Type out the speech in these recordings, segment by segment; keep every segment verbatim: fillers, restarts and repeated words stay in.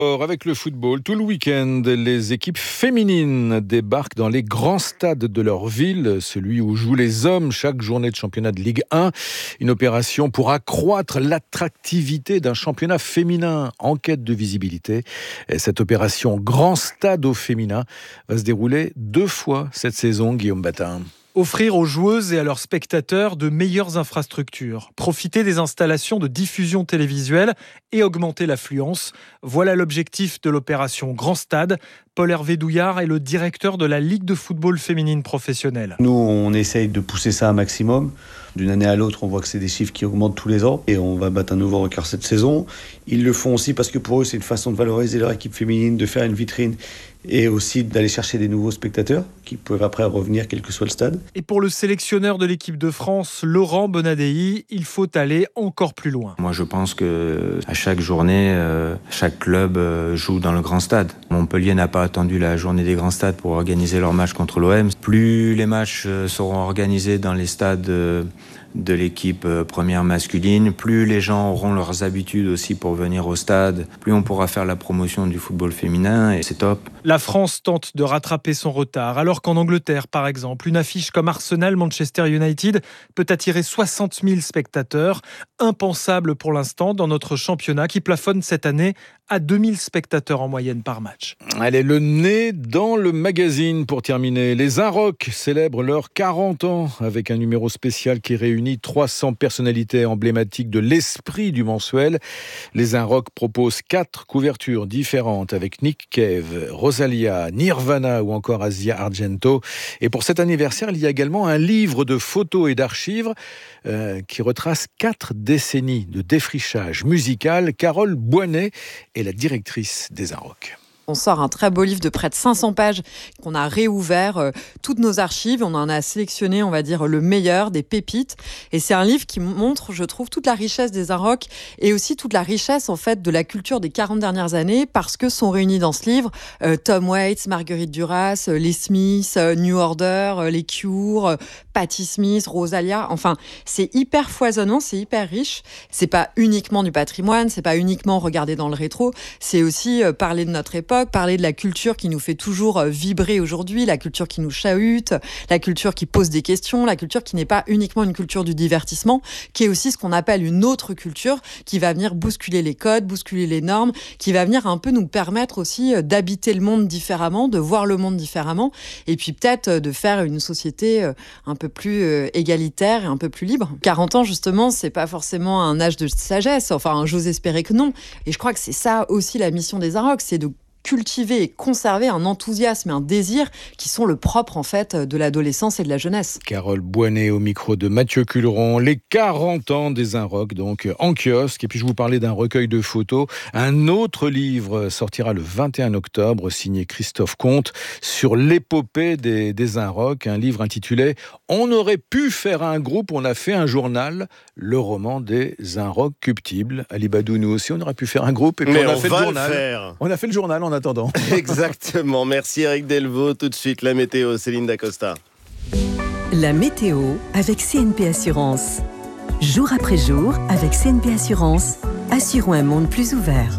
Avec le football, tout le week-end, les équipes féminines débarquent dans les grands stades de leur ville, celui où jouent les hommes chaque journée de championnat de Ligue un. Une opération pour accroître l'attractivité d'un championnat féminin en quête de visibilité. Et cette opération Grand Stade au féminin va se dérouler deux fois cette saison, Guillaume Batin. Offrir aux joueuses et à leurs spectateurs de meilleures infrastructures, profiter des installations de diffusion télévisuelle et augmenter l'affluence. Voilà l'objectif de l'opération Grand Stade. Paul-Hervé Douillard est le directeur de la Ligue de football féminine professionnelle. Nous, on essaye de pousser ça un maximum. D'une année à l'autre, on voit que c'est des chiffres qui augmentent tous les ans et on va battre un nouveau record cette saison. Ils le font aussi parce que pour eux, c'est une façon de valoriser leur équipe féminine, de faire une vitrine et aussi d'aller chercher des nouveaux spectateurs qui peuvent après revenir quel que soit le stade. Et pour le sélectionneur de l'équipe de France, Laurent Bonadei, il faut aller encore plus loin. Moi, je pense qu'à chaque journée, euh, chaque club euh, joue dans le grand stade. Montpellier n'a pas attendu la journée des grands stades pour organiser leur match contre l'O M. Plus les matchs euh, seront organisés dans les stades euh, de l'équipe euh, première masculine, plus les gens auront leurs habitudes aussi pour venir au stade, plus on pourra faire la promotion du football féminin et c'est top. La France tente de rattraper son retard, alors qu'en Angleterre, par exemple, une affiche comme Arsenal-Manchester United peut attirer soixante mille spectateurs. Impensable pour l'instant dans notre championnat qui plafonne cette année à deux mille spectateurs en moyenne par match. Allez, le nez dans le magazine pour terminer. Les Inrocks célèbrent leurs quarante ans avec un numéro spécial qui réunit trois cents personnalités emblématiques de l'esprit du mensuel. Les Inrocks proposent quatre couvertures différentes avec Nick Cave, Rosalia, Nirvana ou encore Asia Argento. Et pour cet anniversaire, il y a également un livre de photos et d'archives euh, qui retrace quatre décennies de défrichage musical. Carole Boinet est la directrice des Inrocks. On sort un très beau livre de près de cinq cents pages qu'on a réouvert euh, toutes nos archives. On en a sélectionné, on va dire, le meilleur, des pépites. Et c'est un livre qui montre, je trouve, toute la richesse des Inrocks et aussi toute la richesse, en fait, de la culture des quarante dernières années parce que sont réunis dans ce livre euh, Tom Waits, Marguerite Duras, euh, les Smiths, euh, New Order, euh, les Cure, euh, Patti Smith, Rosalia. Enfin, c'est hyper foisonnant, c'est hyper riche. C'est pas uniquement du patrimoine, c'est pas uniquement regarder dans le rétro. C'est aussi euh, parler de notre époque, parler de la culture qui nous fait toujours vibrer aujourd'hui, la culture qui nous chahute, la culture qui pose des questions, la culture qui n'est pas uniquement une culture du divertissement, qui est aussi ce qu'on appelle une autre culture, qui va venir bousculer les codes, bousculer les normes, qui va venir un peu nous permettre aussi d'habiter le monde différemment, de voir le monde différemment, et puis peut-être de faire une société un peu plus égalitaire et un peu plus libre. quarante ans, justement, c'est pas forcément un âge de sagesse, enfin, j'ose espérer que non. Et je crois que c'est ça aussi la mission des Inrocks, c'est de cultiver et conserver un enthousiasme et un désir qui sont le propre en fait de l'adolescence et de la jeunesse. Carole Boinet au micro de Mathieu Culeron. Les quarante ans des Inrocks, donc en kiosque. Et puis je vous parlais d'un recueil de photos. Un autre livre sortira le vingt et un octobre, signé Christophe Comte, sur l'épopée des, des Inrocks. Un livre intitulé « On aurait pu faire un groupe, on a fait un journal ». Le roman des Inrocks Cuptibles. Ali Badou, nous aussi, on aurait pu faire un groupe et puis Mais on a on fait va le journal. Le faire. On a fait le journal en attendant. Exactement. Merci Eric Delvaux. Tout de suite, la météo, Céline Dacosta. La météo avec C N P Assurance. Jour après jour, avec C N P Assurance, assurons un monde plus ouvert.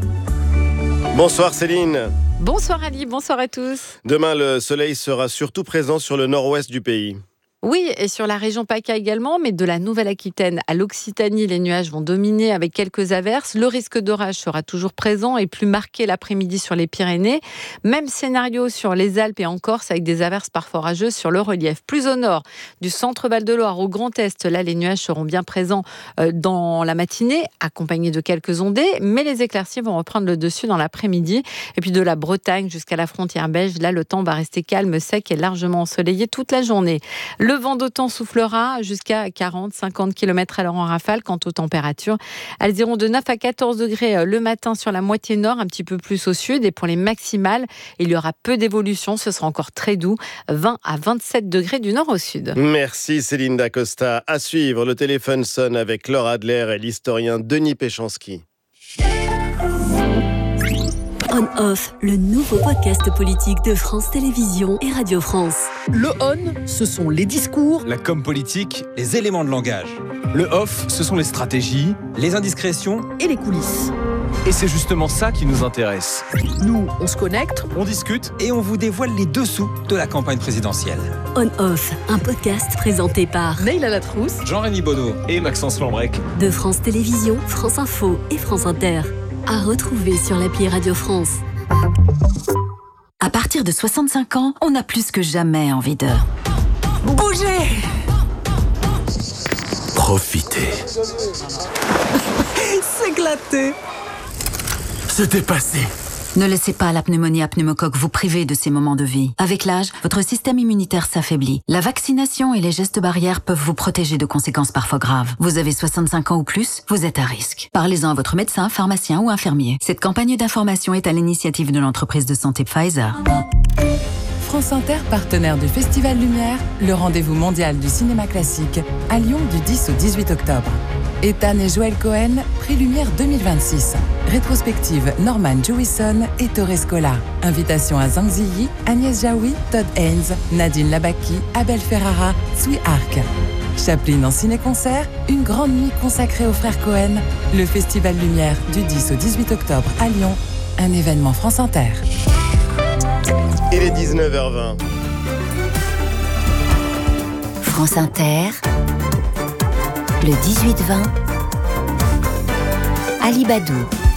Bonsoir Céline. Bonsoir Ali, bonsoir à tous. Demain, le soleil sera surtout présent sur le nord-ouest du pays. Oui, et sur la région PACA également, mais de la Nouvelle-Aquitaine à l'Occitanie, les nuages vont dominer avec quelques averses. Le risque d'orage sera toujours présent et plus marqué l'après-midi sur les Pyrénées. Même scénario sur les Alpes et en Corse avec des averses parfois orageuses sur le relief. Plus au nord, du centre Val-de-Loire au Grand Est, là les nuages seront bien présents dans la matinée, accompagnés de quelques ondées, mais les éclaircies vont reprendre le dessus dans l'après-midi. Et puis de la Bretagne jusqu'à la frontière belge, là le temps va rester calme, sec et largement ensoleillé toute la journée. Le vent d'OTAN soufflera jusqu'à quarante à cinquante kilomètres à l'heure en rafale. Quant aux températures, elles iront de neuf à quatorze degrés le matin sur la moitié nord, un petit peu plus au sud. Et pour les maximales, il y aura peu d'évolution. Ce sera encore très doux, vingt à vingt-sept degrés du nord au sud. Merci Céline Dacosta. À suivre, le téléphone sonne avec Laure Adler et l'historien Denis Péchanski. On-Off, le nouveau podcast politique de France Télévisions et Radio France. Le on, ce sont les discours, la com politique, les éléments de langage. Le off, ce sont les stratégies, les indiscrétions et les coulisses. Et c'est justement ça qui nous intéresse. Nous, on se connecte, On discute et on vous dévoile les dessous de la campagne présidentielle. On-Off, un podcast présenté par Neil à la trousse, Jean-Rémy Bonneau et Maxence Lambrec. de France Télévisions, France Info et France Inter. À retrouver sur l'appli Radio France. À partir de soixante-cinq ans, on a plus que jamais envie de bouger. Profitez. S'éclater. Se dépasser. Ne laissez pas la pneumonie à pneumocoque vous priver de ces moments de vie. Avec l'âge, votre système immunitaire s'affaiblit. La vaccination et les gestes barrières peuvent vous protéger de conséquences parfois graves. Vous avez soixante-cinq ans ou plus, vous êtes à risque. Parlez-en à votre médecin, pharmacien ou infirmier. Cette campagne d'information est à l'initiative de l'entreprise de santé Pfizer. France Inter, partenaire du Festival Lumière, le rendez-vous mondial du cinéma classique, à Lyon du dix au dix-huit octobre. Ethan et Joël Cohen, Prix Lumière deux mille vingt-six. Rétrospective Norman Jewison et Torres Scola. Invitation à Zhang Ziyi, Agnès Jaoui, Todd Haynes, Nadine Labaki, Abel Ferrara, Sui Arc. Chaplin en ciné-concert, une grande nuit consacrée aux frères Cohen. Le Festival Lumière du dix au dix-huit octobre à Lyon. Un événement France Inter. Il est dix-neuf heures vingt. France Inter, le dix-huit vingt, Ali Badou.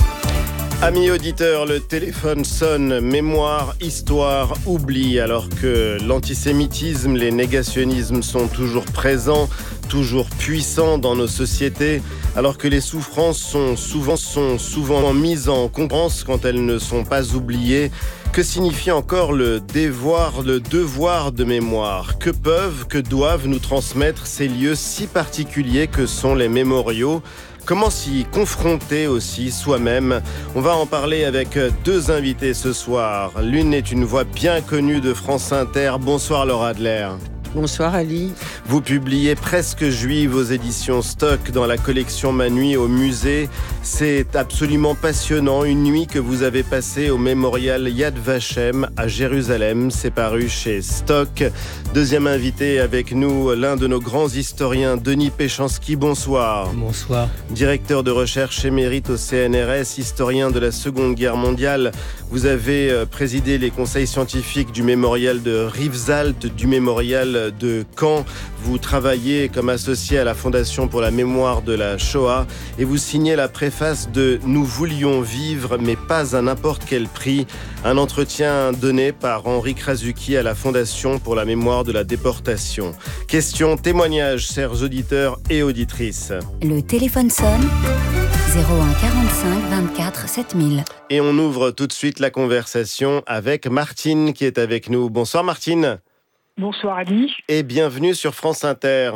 Amis auditeurs, le téléphone sonne, mémoire, histoire, oubli, alors que l'antisémitisme, les négationnismes sont toujours présents, toujours puissants dans nos sociétés, alors que les souffrances sont souvent, sont souvent mises en concurrence quand elles ne sont pas oubliées. Que signifie encore le devoir, le devoir de mémoire? Que peuvent, que doivent nous transmettre ces lieux si particuliers que sont les mémoriaux? Comment s'y confronter aussi soi-même? On va en parler avec deux invités ce soir. L'une est une voix bien connue de France Inter. Bonsoir Laura Adler. Bonsoir Ali. Vous publiez Presque Juive aux éditions Stock dans la collection Ma Nuit au musée. C'est absolument passionnant. Une nuit que vous avez passée au mémorial Yad Vashem à Jérusalem. C'est paru chez Stock. Deuxième invité avec nous, l'un de nos grands historiens, Denis Péchanski. Bonsoir. Bonsoir. Directeur de recherche émérite au C N R S, historien de la Seconde Guerre mondiale. Vous avez présidé les conseils scientifiques du mémorial de Rivesaltes, du mémorial de Caen. Vous travaillez comme associé à la Fondation pour la mémoire de la Shoah et vous signez la préface de « Nous voulions vivre, mais pas à n'importe quel prix », un entretien donné par Henri Krasuki à la Fondation pour la mémoire de la déportation. Question, témoignage, chers auditeurs et auditrices. Le téléphone sonne, zéro un quarante-cinq vingt-quatre sept mille. Et on ouvre tout de suite la conversation avec Martine qui est avec nous. Bonsoir Martine. Bonsoir Ali. Et bienvenue sur France Inter.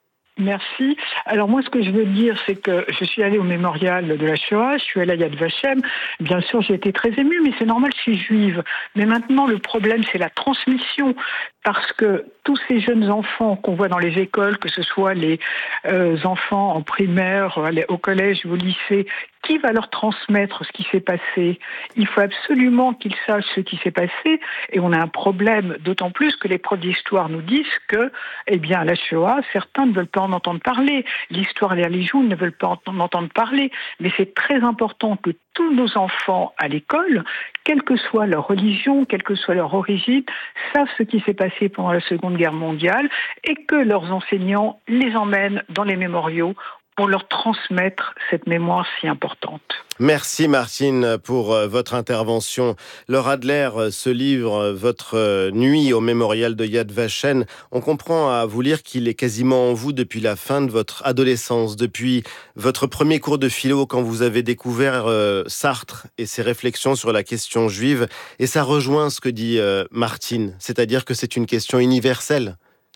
Merci. Alors moi, ce que je veux dire, c'est que je suis allée au mémorial de la Shoah, je suis allée à Yad Vashem. Bien sûr, j'ai été très émue, mais c'est normal, je suis juive. Mais maintenant, le problème, c'est la transmission. Parce que tous ces jeunes enfants qu'on voit dans les écoles, que ce soit les euh, enfants en primaire, au collège ou au lycée, qui va leur transmettre ce qui s'est passé? Il faut absolument qu'ils sachent ce qui s'est passé. Et on a un problème, d'autant plus que les profs d'histoire nous disent que, eh bien, à la Shoah, certains ne veulent pas en entendre parler. L'histoire et la religion ne veulent pas en entendre parler. Mais c'est très important que tous nos enfants à l'école, quelle que soit leur religion, quelle que soit leur origine, savent ce qui s'est passé pendant la Seconde Guerre mondiale et que leurs enseignants les emmènent dans les mémoriaux pour leur transmettre cette mémoire si importante. Merci Martine pour votre intervention. Laura Adler, ce livre, Votre nuit au mémorial de Yad Vashem, on comprend à vous lire qu'il est quasiment en vous depuis la fin de votre adolescence, depuis votre premier cours de philo quand vous avez découvert euh, Sartre et ses réflexions sur la question juive. Et ça rejoint ce que dit euh, Martine, c'est-à-dire que c'est une question universelle.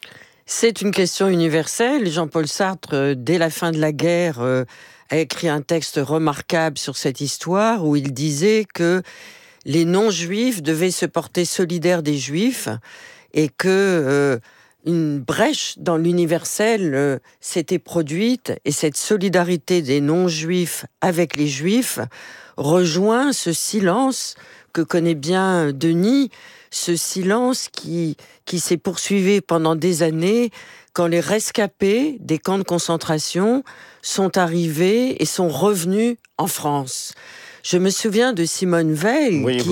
C'est une question universelle. Jean-Paul Sartre, dès la fin de la guerre, euh, a écrit un texte remarquable sur cette histoire où il disait que les non-juifs devaient se porter solidaires des juifs et que euh, une brèche dans l'universel euh, s'était produite et cette solidarité des non-juifs avec les juifs rejoint ce silence que connaît bien Denis, ce silence qui, qui s'est poursuivi pendant des années quand les rescapés des camps de concentration sont arrivés et sont revenus en France. Je me souviens de Simone Veil oui, qui